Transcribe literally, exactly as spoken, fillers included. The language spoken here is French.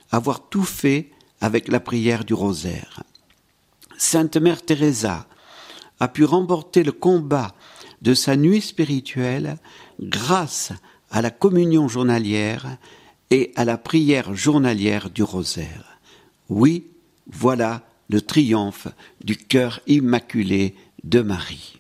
avoir tout fait avec la prière du rosaire. Sainte Mère Teresa a pu remporter le combat de sa nuit spirituelle grâce à la communion journalière et à la prière journalière du rosaire. Oui, voilà le triomphe du cœur immaculé de Marie.